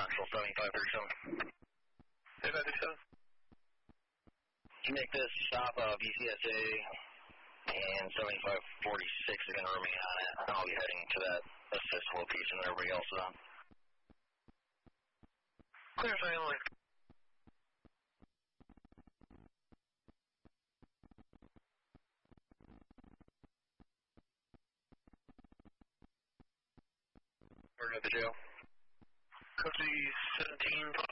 Central 7537. 7537. You make this stop of BCSA, and 7546 is going to remain on it. I'll be heading to that assist location that everybody else is on. Clear silent. We're at the jail. Copy 17